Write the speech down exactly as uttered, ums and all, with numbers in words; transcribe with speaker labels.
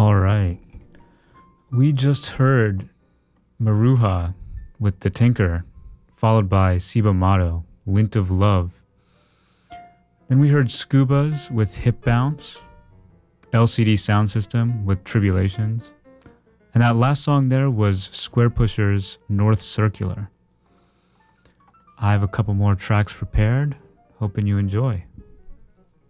Speaker 1: All right. We just heard Maruha with The Tinker, followed by Siba Mato, Lint of Love. Then we heard Scubas with Hip Bounce, L C D Sound System with Tribulations, and that last song there was Square Pusher's North Circular. I have a couple more tracks prepared, hoping you enjoy.